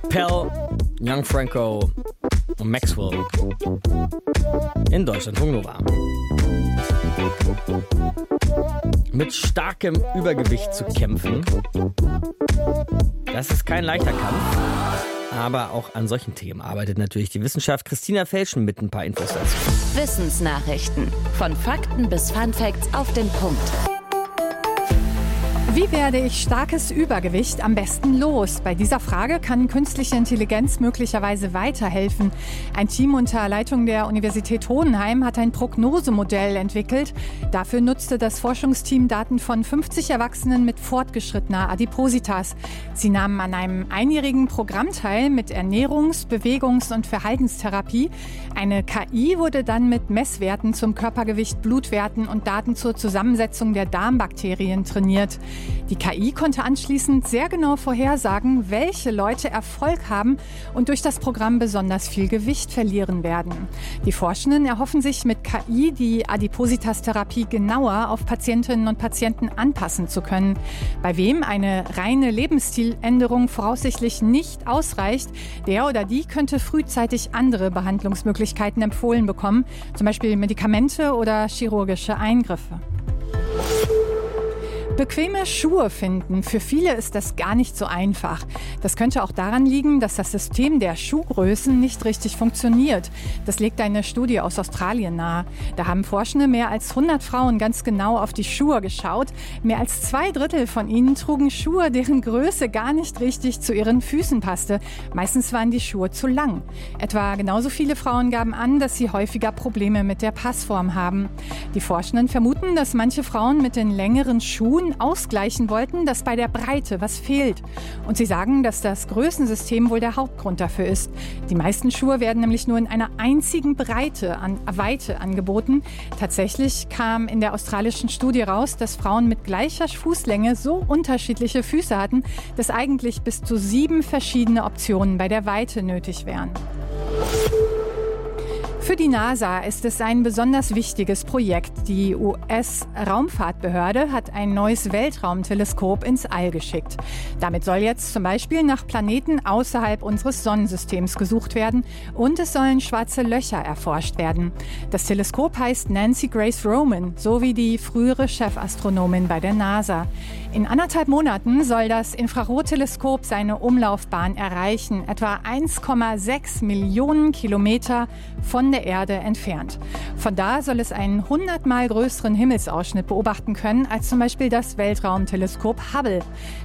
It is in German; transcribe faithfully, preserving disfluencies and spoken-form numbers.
Pell, Young Franco und Maxwell in Deutschlandfunk Nova. Mit starkem Übergewicht zu kämpfen, das ist kein leichter Kampf. Aber auch an solchen Themen arbeitet natürlich die Wissenschaft. Christina Felschen mit ein paar Infos dazu. Wissensnachrichten. Von Fakten bis Funfacts auf den Punkt. Wie werde ich starkes Übergewicht am besten los? Bei dieser Frage kann künstliche Intelligenz möglicherweise weiterhelfen. Ein Team unter Leitung der Universität Hohenheim hat ein Prognosemodell entwickelt. Dafür nutzte das Forschungsteam Daten von fünfzig Erwachsenen mit fortgeschrittener Adipositas. Sie nahmen an einem einjährigen Programm teil mit Ernährungs-, Bewegungs- und Verhaltenstherapie. Eine K I wurde dann mit Messwerten zum Körpergewicht, Blutwerten und Daten zur Zusammensetzung der Darmbakterien trainiert. Die K I konnte anschließend sehr genau vorhersagen, welche Leute Erfolg haben und durch das Programm besonders viel Gewicht verlieren werden. Die Forschenden erhoffen sich mit K I die Adipositas-Therapie genauer auf Patientinnen und Patienten anpassen zu können. Bei wem eine reine Lebensstiländerung voraussichtlich nicht ausreicht, der oder die könnte frühzeitig andere Behandlungsmöglichkeiten empfohlen bekommen, zum Beispiel Medikamente oder chirurgische Eingriffe. Bequeme Schuhe finden. Für viele ist das gar nicht so einfach. Das könnte auch daran liegen, dass das System der Schuhgrößen nicht richtig funktioniert. Das legt eine Studie aus Australien nahe. Da haben Forschende mehr als hundert Frauen ganz genau auf die Schuhe geschaut. Mehr als zwei Drittel von ihnen trugen Schuhe, deren Größe gar nicht richtig zu ihren Füßen passte. Meistens waren die Schuhe zu lang. Etwa genauso viele Frauen gaben an, dass sie häufiger Probleme mit der Passform haben. Die Forschenden vermuten, dass manche Frauen mit den längeren Schuhen ausgleichen wollten, dass bei der Breite was fehlt. Und sie sagen, dass das Größensystem wohl der Hauptgrund dafür ist. Die meisten Schuhe werden nämlich nur in einer einzigen Breite an Weite angeboten. Tatsächlich kam in der australischen Studie raus, dass Frauen mit gleicher Fußlänge so unterschiedliche Füße hatten, dass eigentlich bis zu sieben verschiedene Optionen bei der Weite nötig wären. Für die NASA ist es ein besonders wichtiges Projekt. Die U S-Raumfahrtbehörde hat ein neues Weltraumteleskop ins All geschickt. Damit soll jetzt zum Beispiel nach Planeten außerhalb unseres Sonnensystems gesucht werden und es sollen schwarze Löcher erforscht werden. Das Teleskop heißt Nancy Grace Roman, so wie die frühere Chefastronomin bei der NASA. In anderthalb Monaten soll das Infrarotteleskop seine Umlaufbahn erreichen, etwa eins Komma sechs Millionen Kilometer von der Erde entfernt. Von da soll es einen hundertmal größeren Himmelsausschnitt beobachten können als zum Beispiel das Weltraumteleskop Hubble.